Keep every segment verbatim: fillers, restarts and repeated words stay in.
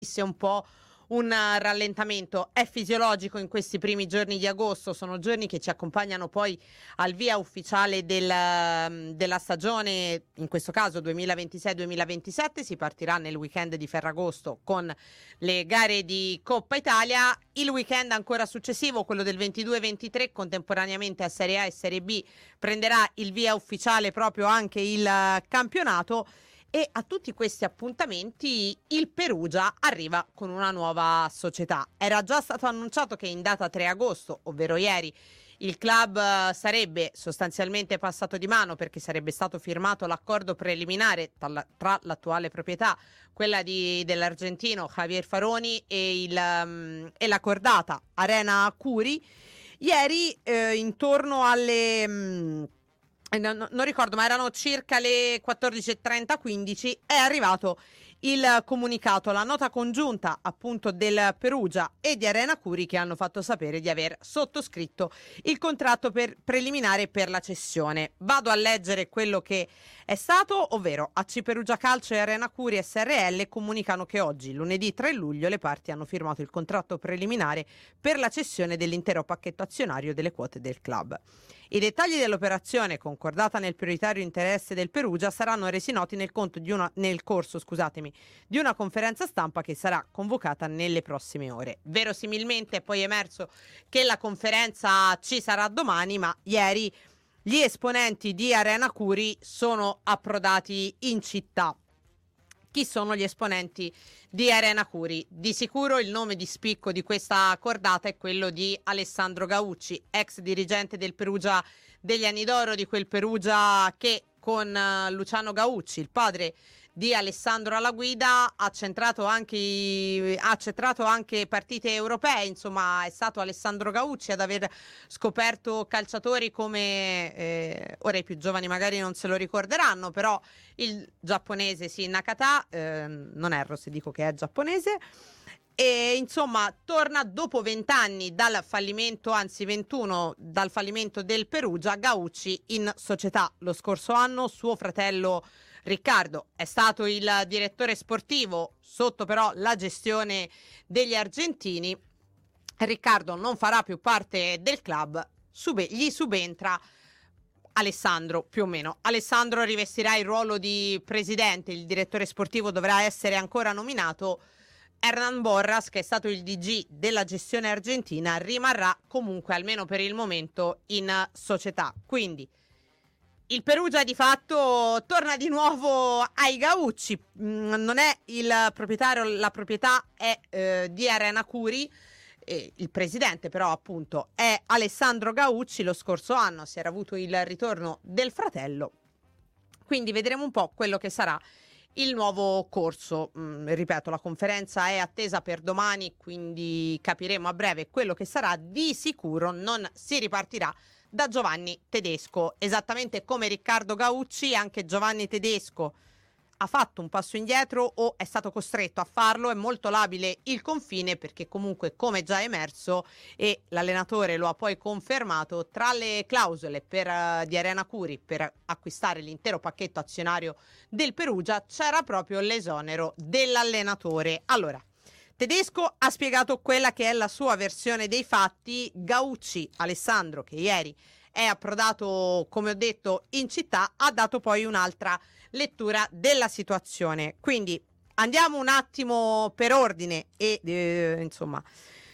è un po' un rallentamento. È fisiologico in questi primi giorni di agosto, sono giorni che ci accompagnano poi al via ufficiale del, della stagione, in questo caso duemilaventisei duemilaventisette. Si partirà nel weekend di Ferragosto con le gare di Coppa Italia. Il weekend ancora successivo, quello del ventidue ventitré, contemporaneamente a Serie A e Serie B, prenderà il via ufficiale proprio anche il campionato. E a tutti questi appuntamenti il Perugia arriva con una nuova società. Era già stato annunciato che in data tre agosto, ovvero ieri, il club sarebbe sostanzialmente passato di mano, perché sarebbe stato firmato l'accordo preliminare tra, tra l'attuale proprietà, quella di, dell'argentino Javier Faroni, e, il, um, e la cordata Arena Curi. Ieri eh, intorno alle... Um, Non, non ricordo, ma erano circa le quattordici e trenta quindici, è arrivato il comunicato, la nota congiunta appunto del Perugia e di Arena Curi, che hanno fatto sapere di aver sottoscritto il contratto per, preliminare per la cessione. Vado a leggere quello che è stato, ovvero A C Perugia Calcio e Arena Curi S R L comunicano che oggi, lunedì tre luglio, le parti hanno firmato il contratto preliminare per la cessione dell'intero pacchetto azionario delle quote del club. I dettagli dell'operazione, concordata nel prioritario interesse del Perugia, saranno resi noti nel, conto di una, nel corso scusatemi, di una conferenza stampa che sarà convocata nelle prossime ore. Verosimilmente è poi emerso che la conferenza ci sarà domani, ma ieri gli esponenti di Arena Curi sono approdati in città. Chi sono gli esponenti di Arena Curi? Di sicuro il nome di spicco di questa cordata è quello di Alessandro Gaucci, ex dirigente del Perugia degli anni d'oro, di quel Perugia che con Luciano Gaucci, il padre di Alessandro alla guida, ha centrato anche, ha centrato anche partite europee. Insomma, è stato Alessandro Gaucci ad aver scoperto calciatori come, eh, ora i più giovani magari non se lo ricorderanno, però il giapponese, sì, Nakata, eh, non erro se dico che è giapponese. E insomma torna dopo vent'anni dal fallimento, anzi ventuno dal fallimento del Perugia. Gaucci in società lo scorso anno, suo fratello Riccardo è stato il direttore sportivo, sotto però la gestione degli argentini. Riccardo non farà più parte del club, sub- gli subentra Alessandro, più o meno. Alessandro rivestirà il ruolo di presidente, il direttore sportivo dovrà essere ancora nominato. Hernan Borras, che è stato il D G della gestione argentina, rimarrà comunque almeno per il momento in società. Quindi il Perugia di fatto torna di nuovo ai Gaucci. Mm, non è il proprietario, la proprietà è eh, di Arena Curi. Eh, il presidente però appunto è Alessandro Gaucci. Lo scorso anno si era avuto il ritorno del fratello. Quindi vedremo un po' quello che sarà il nuovo corso. Mm, ripeto, la conferenza è attesa per domani, quindi capiremo a breve quello che sarà. Di sicuro non si ripartirà da Giovanni Tedesco, esattamente come Riccardo Gaucci. Anche Giovanni Tedesco ha fatto un passo indietro o è stato costretto a farlo. È molto labile il confine, perché comunque, come già emerso e l'allenatore lo ha poi confermato, tra le clausole per, uh, di Arena Curi per acquistare l'intero pacchetto azionario del Perugia c'era proprio l'esonero dell'allenatore. Allora, Tedesco ha spiegato quella che è la sua versione dei fatti. Gaucci, Alessandro, che ieri è approdato, come ho detto, in città, ha dato poi un'altra lettura della situazione. Quindi andiamo un attimo per ordine e eh, insomma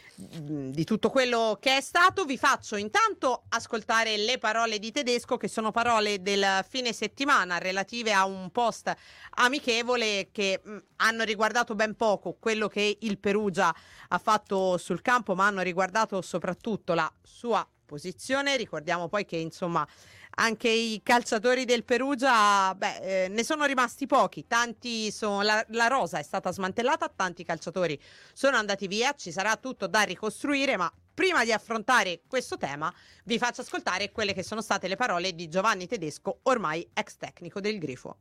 di tutto quello che è stato. Vi faccio intanto ascoltare le parole di Tedesco, che sono parole del fine settimana relative a un post amichevole che mh, hanno riguardato ben poco quello che il Perugia ha fatto sul campo, ma hanno riguardato soprattutto la sua posizione. Ricordiamo poi che insomma anche i calciatori del Perugia, beh, eh, ne sono rimasti pochi, tanti sono, la, la rosa è stata smantellata, tanti calciatori sono andati via, ci sarà tutto da ricostruire, ma prima di affrontare questo tema vi faccio ascoltare quelle che sono state le parole di Giovanni Tedesco, ormai ex tecnico del Grifo.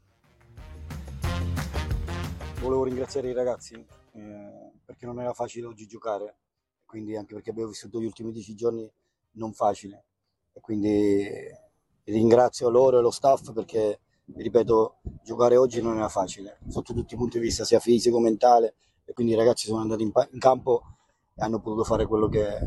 Volevo ringraziare i ragazzi eh, perché non era facile oggi giocare, quindi anche perché abbiamo vissuto gli ultimi dieci giorni non facili. E quindi ringrazio loro e lo staff perché, ripeto, giocare oggi non era facile sotto tutti i punti di vista, sia fisico, mentale e quindi i ragazzi sono andati in, in campo e hanno potuto fare quello che,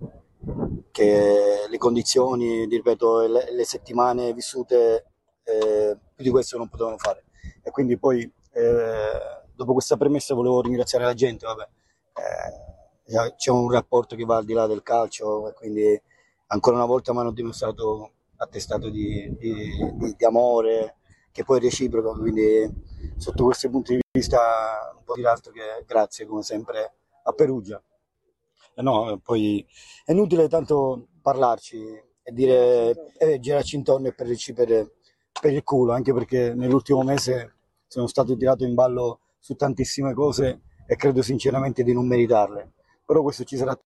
che le condizioni, ripeto, le, le settimane vissute, eh, più di questo non potevano fare. E quindi poi, eh, dopo questa premessa, volevo ringraziare la gente, vabbè. Eh, c'è un rapporto che va al di là del calcio e quindi ancora una volta mi hanno dimostrato attestato di, di, di, di amore, che poi è reciproco, quindi sotto questi punti di vista non può dire altro che grazie come sempre a Perugia. Eh no, poi è inutile tanto parlarci e dire eh, girarci intorno e prenderci per, per il culo, anche perché nell'ultimo mese sono stato tirato in ballo su tantissime cose e credo sinceramente di non meritarle, però questo ci sarà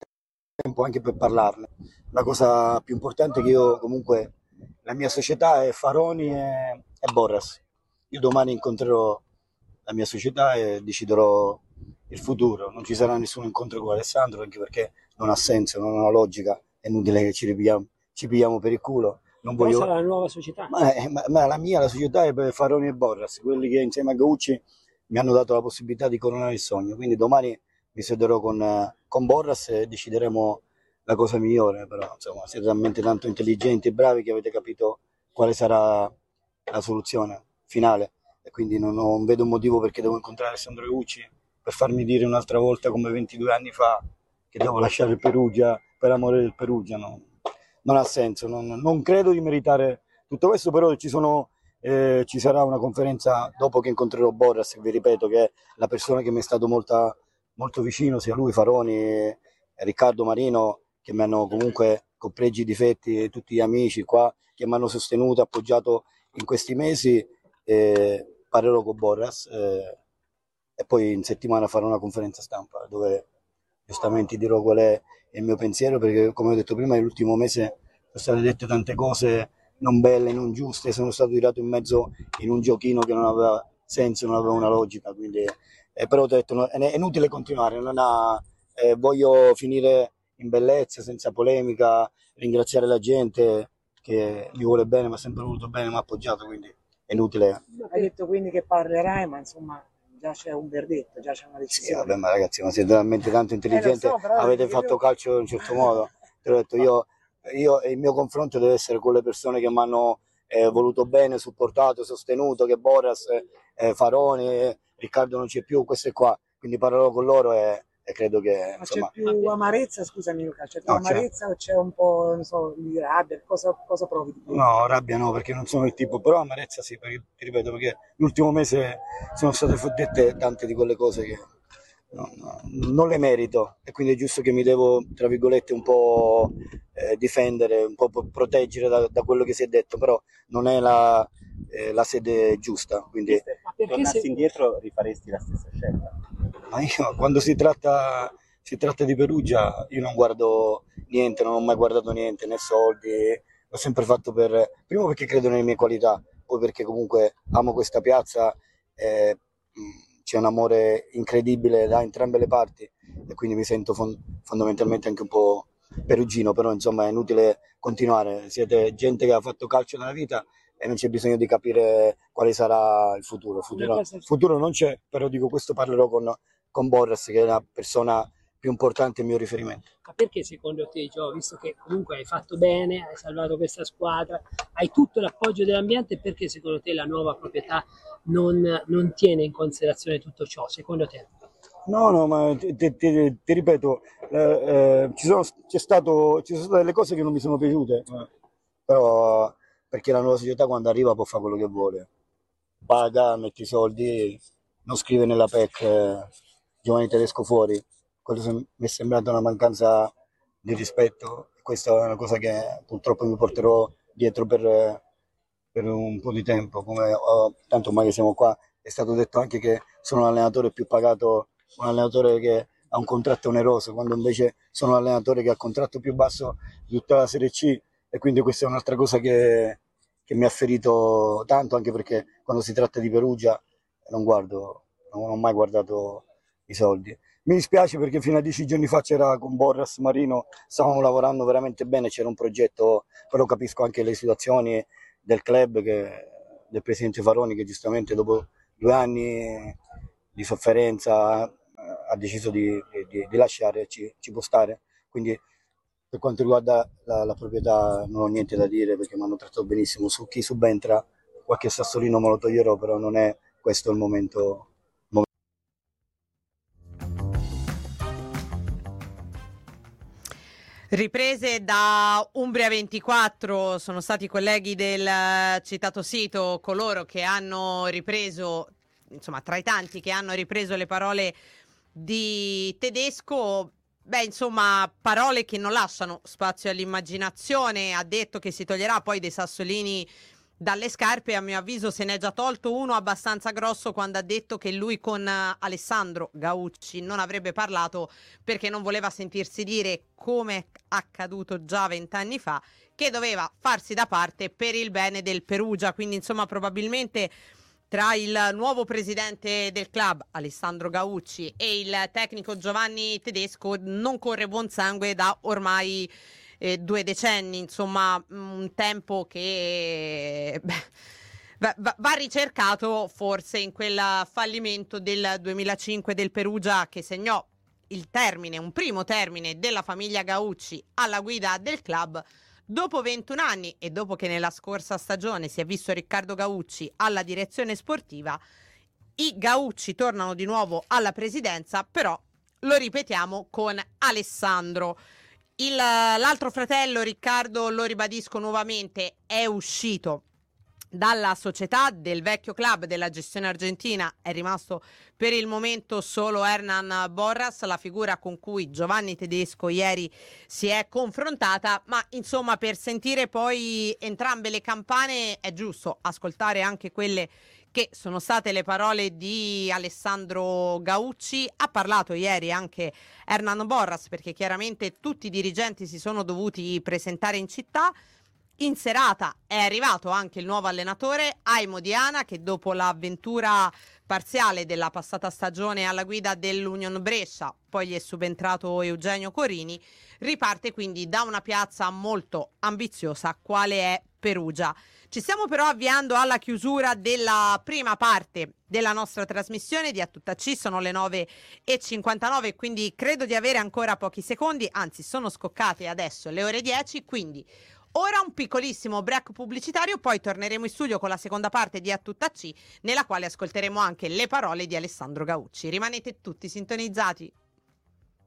tempo anche per parlarne. La cosa più importante è che io comunque, la mia società è Faroni e, e Borras. Io domani incontrerò la mia società e deciderò il futuro. Non ci sarà nessun incontro con Alessandro, anche perché non ha senso, non ha logica, è inutile che ci ripigliamo, ci pigliamo per il culo. Non Però voglio... sarà la nuova società. Ma, ma, ma la mia, la società è per Faroni e Borras, quelli che insieme a Gaucci mi hanno dato la possibilità di coronare il sogno. Quindi domani mi sederò con, con Borras e decideremo la cosa migliore, però insomma siete talmente tanto intelligenti e bravi che avete capito quale sarà la soluzione finale e quindi non, non vedo un motivo perché devo incontrare Alessandro Gaucci per farmi dire un'altra volta come ventidue anni fa che devo lasciare il Perugia per amore del Perugia, no? Non ha senso, non, non credo di meritare tutto questo, però ci sono eh, ci sarà una conferenza dopo che incontrerò Borras, e vi ripeto che è la persona che mi è stato molta, molto vicino, sia lui, Faroni e Riccardo Marino, che mi hanno comunque, con pregi e difetti, tutti gli amici qua che mi hanno sostenuto, appoggiato in questi mesi, eh, parlerò con Borras eh, e poi in settimana farò una conferenza stampa dove giustamente dirò qual è il mio pensiero, perché come ho detto prima nell'ultimo mese sono state dette tante cose non belle, non giuste, sono stato tirato in mezzo in un giochino che non aveva senso, non aveva una logica, quindi eh, però ho detto no, è inutile continuare, non ha, eh, voglio finire in bellezza, senza polemica, ringraziare la gente che mi vuole bene, mi ha sempre voluto bene, mi ha appoggiato, quindi è inutile. Hai detto quindi che parlerai, ma insomma già c'è un verdetto, già c'è una Sì, decisione. vabbè, ma ragazzi, ma siete talmente tanto intelligenti, Eh, lo so, però avete io- fatto calcio in un certo modo. Te l'ho detto, io, io il mio confronto deve essere con le persone che mi hanno eh, voluto bene, supportato, sostenuto, che Boras, eh, Faroni, Riccardo non c'è più, questo è qua. Quindi parlerò con loro e, e credo che Ma c'è insomma. più amarezza, scusami Luca, c'è più No, c'è. amarezza o c'è un po', non so, di rabbia? Cosa, cosa provi di più? No, rabbia no, perché non sono il tipo, però amarezza sì, perché, ti ripeto, perché l'ultimo mese sono state dette tante di quelle cose che no, no, non le merito e quindi è giusto che mi devo, tra virgolette, un po' eh, difendere, un po' proteggere da, da quello che si è detto, però non è la, eh, la sede giusta. Quindi... Ma perché tornassi se... indietro rifaresti la stessa scelta? Ma io, quando si tratta, si tratta di Perugia, io non guardo niente, non ho mai guardato niente, né soldi, l'ho sempre fatto per, primo perché credo nelle mie qualità, poi perché comunque amo questa piazza, eh, c'è un amore incredibile da entrambe le parti e quindi mi sento fond- fondamentalmente anche un po' perugino, però insomma è inutile continuare, siete gente che ha fatto calcio nella vita e non c'è bisogno di capire quale sarà il futuro. Il futuro, il futuro non c'è, però dico questo parlerò con, con Borras, che è la persona più importante e il mio riferimento. Ma perché secondo te, Gio, visto che comunque hai fatto bene, hai salvato questa squadra, hai tutto l'appoggio dell'ambiente, perché secondo te la nuova proprietà non, non tiene in considerazione tutto ciò, secondo te? No, no, ma ti, ti, ti, ti ripeto, eh, eh, ci, sono, c'è stato, ci sono state delle cose che non mi sono piaciute, eh. Però perché la nuova società quando arriva può fare quello che vuole, paga, mette i soldi, non scrive nella P E C eh, Giovanni Tedesco fuori, quello mi è sembrata una mancanza di rispetto, questa è una cosa che purtroppo mi porterò dietro per, per un po' di tempo, come oh, tanto ormai che siamo qua, è stato detto anche che sono l'allenatore più pagato, un allenatore che ha un contratto oneroso, quando invece sono l'allenatore che ha il contratto più basso di tutta la Serie C, e quindi questa è un'altra cosa che, che mi ha ferito tanto, anche perché quando si tratta di Perugia non guardo, non ho mai guardato i soldi. Mi dispiace perché fino a dieci giorni fa c'era con Borras Marino, stavamo lavorando veramente bene, c'era un progetto, però capisco anche le situazioni del club, che, del presidente Faroni, che giustamente dopo due anni di sofferenza ha deciso di, di, di lasciare, ci, ci può stare. Quindi per quanto riguarda la, la proprietà non ho niente da dire perché mi hanno trattato benissimo. Su chi subentra qualche sassolino me lo toglierò, però non è questo il momento. Riprese da Umbria ventiquattro, sono stati i colleghi del citato sito coloro che hanno ripreso, insomma tra i tanti che hanno ripreso le parole di Tedesco. Beh, insomma, parole che non lasciano spazio all'immaginazione. Ha detto che si toglierà poi dei sassolini dalle scarpe. A mio avviso se ne è già tolto uno abbastanza grosso quando ha detto che lui con Alessandro Gaucci non avrebbe parlato perché non voleva sentirsi dire, come accaduto già vent'anni fa, che doveva farsi da parte per il bene del Perugia. Quindi insomma probabilmente tra il nuovo presidente del club Alessandro Gaucci e il tecnico Giovanni Tedesco non corre buon sangue da ormai eh, due decenni, insomma un tempo che beh, va, va ricercato forse in quel fallimento del duemilacinque del Perugia che segnò il termine, un primo termine della famiglia Gaucci alla guida del club. Dopo ventuno anni e dopo che nella scorsa stagione si è visto Riccardo Gaucci alla direzione sportiva, i Gaucci tornano di nuovo alla presidenza, però lo ripetiamo con Alessandro. Il, l'altro fratello Riccardo, lo ribadisco nuovamente, è uscito dalla società del vecchio club della gestione argentina. È rimasto per il momento solo Hernan Borras, la figura con cui Giovanni Tedesco ieri si è confrontata, ma insomma per sentire poi entrambe le campane è giusto ascoltare anche quelle che sono state le parole di Alessandro Gaucci. Ha parlato ieri anche Hernan Borras perché chiaramente tutti i dirigenti si sono dovuti presentare in città. In serata è arrivato anche il nuovo allenatore Aimo Diana, che dopo l'avventura parziale della passata stagione alla guida dell'Union Brescia, poi gli è subentrato Eugenio Corini, riparte quindi da una piazza molto ambiziosa quale è Perugia. Ci stiamo però avviando alla chiusura della prima parte della nostra trasmissione di A Tutta C, sono le nove e cinquantanove, quindi credo di avere ancora pochi secondi, anzi sono scoccate adesso le ore dieci, quindi ora un piccolissimo break pubblicitario, poi torneremo in studio con la seconda parte di A Tutta C, nella quale ascolteremo anche le parole di Alessandro Gaucci. Rimanete tutti sintonizzati.